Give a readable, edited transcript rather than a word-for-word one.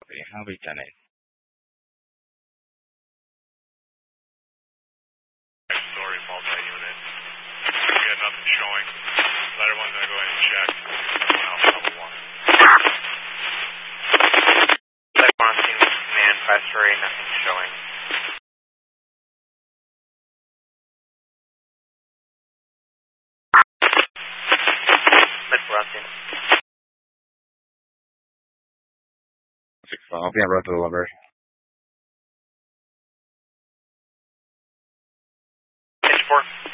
Okay, how we done it? Story multi-unit. We got nothing showing. Letter one's gonna go ahead and check. Letter one. Letter one seems command 5-story, nothing showing. Let's run in. I'll be on road to the lumber. 4.